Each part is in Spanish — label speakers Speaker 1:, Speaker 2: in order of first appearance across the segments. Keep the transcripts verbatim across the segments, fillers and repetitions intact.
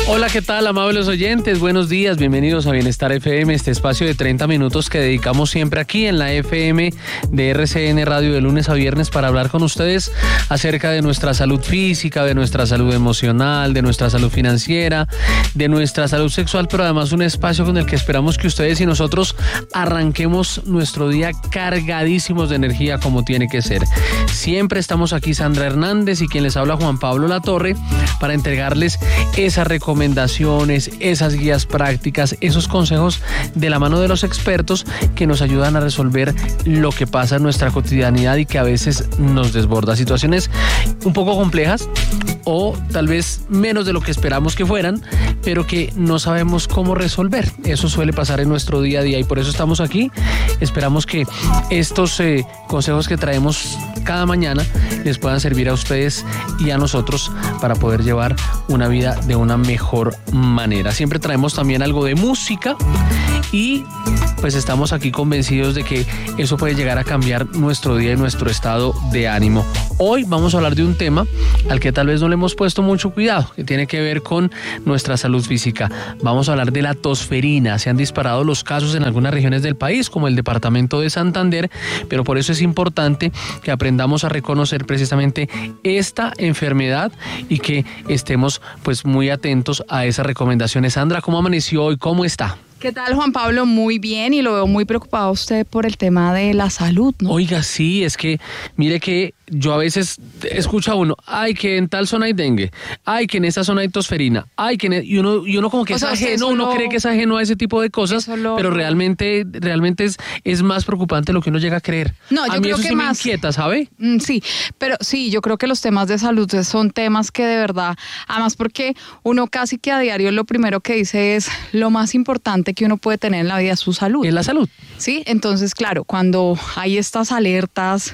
Speaker 1: Hola, ¿qué tal, amables oyentes? Buenos días, bienvenidos a Bienestar F M, este espacio de treinta minutos que dedicamos siempre aquí en la F M de R C N Radio de lunes a viernes para hablar con ustedes acerca de nuestra salud física, de nuestra salud emocional, de nuestra salud financiera, de nuestra salud sexual, pero además un espacio con el que esperamos que ustedes y nosotros arranquemos nuestro día cargadísimos de energía como tiene que ser. Siempre estamos aquí Sandra Hernández y quien les habla Juan Pablo Latorre para entregarles esas recomendaciones recomendaciones, esas guías prácticas, esos consejos de la mano de los expertos que nos ayudan a resolver lo que pasa en nuestra cotidianidad y que a veces nos desborda. Situaciones un poco complejas o tal vez menos de lo que esperamos que fueran, pero que no sabemos cómo resolver. Eso suele pasar en nuestro día a día y por eso estamos aquí. Esperamos que estos eh, consejos que traemos cada mañana les puedan servir a ustedes y a nosotros para poder llevar una vida de una mejor manera. Siempre traemos también algo de música y pues estamos aquí convencidos de que eso puede llegar a cambiar nuestro día y nuestro estado de ánimo. Hoy vamos a hablar de un tema al que tal vez no le hemos puesto mucho cuidado, que tiene que ver con nuestra salud física. Vamos a hablar de la tosferina. Se han disparado los casos en algunas regiones del país, como el departamento de Santander, pero por eso es importante que aprendamos a reconocer precisamente esta enfermedad y que estemos pues muy atentos a esas recomendaciones. Sandra, ¿cómo amaneció hoy? ¿Cómo está?
Speaker 2: ¿Qué tal, Juan Pablo? Muy bien, y lo veo muy preocupado usted por el tema de la salud, ¿no?
Speaker 1: Oiga, sí, es que mire que yo a veces escucho a uno, ay, que en tal zona hay dengue, ay, que en esta zona hay tosferina, ay, que en e-", y uno y uno como que o es sea, ajeno, uno lo... cree que es ajeno a ese tipo de cosas, lo... pero realmente realmente es, es más preocupante lo que uno llega a creer.
Speaker 2: No, yo
Speaker 1: a mí
Speaker 2: creo
Speaker 1: eso
Speaker 2: que
Speaker 1: sí
Speaker 2: más...
Speaker 1: me inquieta, ¿sabe?
Speaker 2: Mm, sí, pero sí, yo creo que los temas de salud son temas que de verdad, además porque uno casi que a diario lo primero que dice es lo más importante que uno puede tener en la vida es su salud.
Speaker 1: Es la salud.
Speaker 2: Sí, entonces claro, cuando hay estas alertas,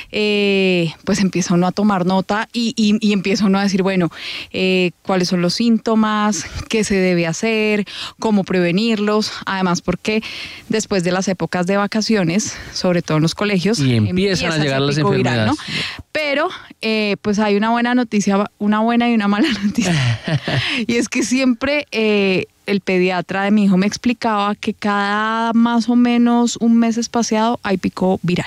Speaker 2: eh, pues empieza uno a tomar nota y, y, y empieza uno a decir, bueno, eh, cuáles son los síntomas, qué se debe hacer, cómo prevenirlos, además porque después de las épocas de vacaciones, sobre todo en los colegios,
Speaker 1: y empiezan empieza a llegar las enfermedades. Viral, ¿no?
Speaker 2: Pero eh, pues hay una buena noticia, una buena y una mala noticia, y es que siempre... Eh, el pediatra de mi hijo me explicaba que cada más o menos un mes espaciado hay pico viral,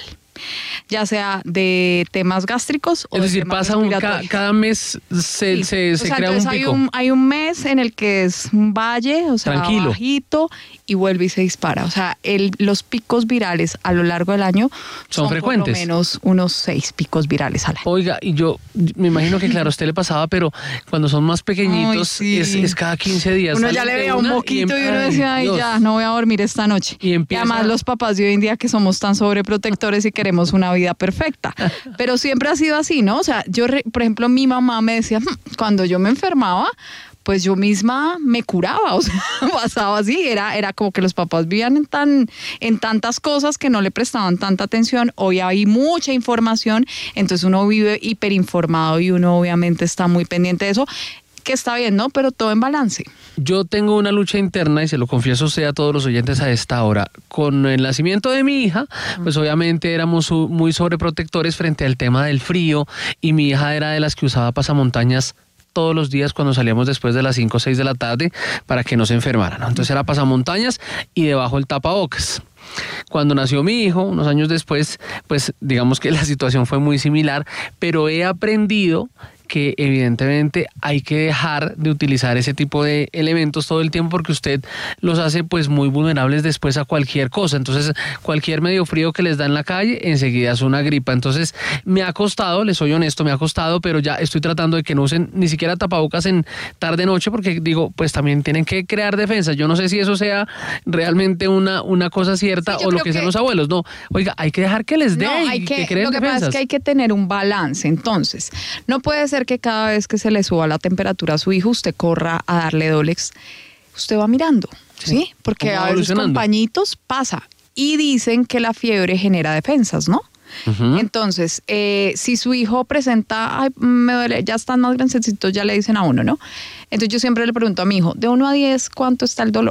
Speaker 2: ya sea de temas gástricos o
Speaker 1: es decir,
Speaker 2: de temas
Speaker 1: pasa un ca- cada mes se, sí. se, se o sea, crea un pico.
Speaker 2: Hay un, hay un mes en el que es un valle, o sea, tranquilo, bajito, y vuelve y se dispara. O sea, el, los picos virales a lo largo del año
Speaker 1: son, son frecuentes.
Speaker 2: Por lo menos unos seis picos virales al año.
Speaker 1: Oiga, y yo me imagino que claro, a usted le pasaba, pero cuando son más pequeñitos, ay, sí. es, es cada quince días.
Speaker 2: Uno ya le veía un moquito y, y uno decía, ay, ay ya, no voy a dormir esta noche.
Speaker 1: Y, empieza...
Speaker 2: y además los papás de hoy en día que somos tan sobreprotectores y queremos una vida perfecta. Pero siempre ha sido así, ¿no? O sea, yo, por ejemplo, mi mamá me decía, cuando yo me enfermaba, pues yo misma me curaba, o sea, pasaba así, era, era como que los papás vivían en, tan, en tantas cosas que no le prestaban tanta atención. Hoy hay mucha información, entonces uno vive hiperinformado y uno obviamente está muy pendiente de eso, que está bien, ¿no? Pero todo en balance.
Speaker 1: Yo tengo una lucha interna y se lo confieso a usted, a todos los oyentes a esta hora. Con el nacimiento de mi hija, pues obviamente éramos muy sobreprotectores frente al tema del frío y mi hija era de las que usaba pasamontañas todos los días cuando salíamos después de las cinco o seis de la tarde para que no se enfermaran, ¿no? Entonces era pasamontañas y debajo el tapabocas. Cuando nació mi hijo, unos años después, pues digamos que la situación fue muy similar, pero he aprendido que evidentemente hay que dejar de utilizar ese tipo de elementos todo el tiempo porque usted los hace pues muy vulnerables después a cualquier cosa. Entonces cualquier medio frío que les da en la calle enseguida es una gripa. Entonces me ha costado, les soy honesto, me ha costado, pero ya estoy tratando de que no usen ni siquiera tapabocas en tarde noche porque digo, pues también tienen que crear defensa. Yo no sé si eso sea realmente una, una cosa cierta sí, o lo que, que sean los abuelos. No, oiga, hay que dejar que les dé
Speaker 2: no,
Speaker 1: y
Speaker 2: hay que,
Speaker 1: que creen
Speaker 2: lo que
Speaker 1: defensas.
Speaker 2: Pasa es que hay que tener un balance. Entonces, no puede ser que cada vez que se le suba la temperatura a su hijo, usted corra a darle Dolex. Usted va mirando, ¿sí? ¿sí? Porque a veces con pañitos pasa. Y dicen que la fiebre genera defensas, ¿no? Uh-huh. Entonces, eh, si su hijo presenta, ay, me duele, ya están más grandecitos, ya le dicen a uno, ¿no? Entonces yo siempre le pregunto a mi hijo, de uno a diez, ¿cuánto está el dolor?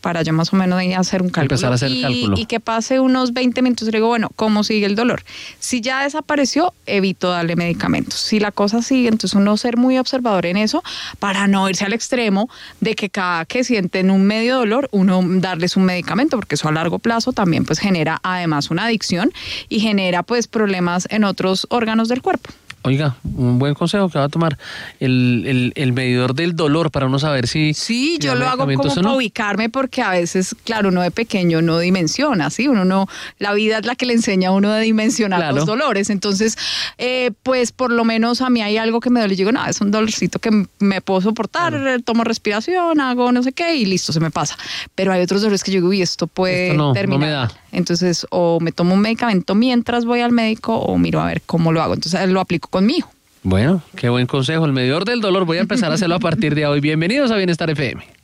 Speaker 2: para yo más o menos ahí hacer un cálculo.
Speaker 1: Empezar a hacer
Speaker 2: y,
Speaker 1: cálculo.
Speaker 2: y que pase unos veinte minutos y le digo, bueno, ¿cómo sigue el dolor? Si ya desapareció, evito darle medicamentos. Si la cosa sigue, entonces uno ser muy observador en eso para no irse al extremo de que cada que sienten un medio dolor, uno darles un medicamento, porque eso a largo plazo también pues genera además una adicción y genera pues problemas en otros órganos del cuerpo.
Speaker 1: Oiga, un buen consejo que va a tomar el, el, el medidor del dolor para uno saber si...
Speaker 2: Sí,
Speaker 1: si
Speaker 2: yo
Speaker 1: da
Speaker 2: lo hago como
Speaker 1: medicamentos o
Speaker 2: para
Speaker 1: no.
Speaker 2: ubicarme porque a veces, claro, uno de pequeño no dimensiona, ¿sí? Uno no, la vida es la que le enseña a uno a dimensionar
Speaker 1: Claro.
Speaker 2: los dolores. Entonces, eh, pues por lo menos a mí hay algo que me duele y digo, no, es un dolorcito que me puedo soportar,
Speaker 1: Claro.
Speaker 2: tomo respiración, hago no sé qué y listo, se me pasa. Pero hay otros dolores que yo digo, uy, esto puede
Speaker 1: Esto no, no
Speaker 2: terminar
Speaker 1: me da.
Speaker 2: mal. Entonces, o me tomo un medicamento mientras voy al médico o miro a ver cómo lo hago. Entonces, lo aplico con mi hijo.
Speaker 1: Bueno, qué buen consejo. El medidor del dolor voy a empezar a hacerlo a partir de hoy. Bienvenidos a Bienestar F M.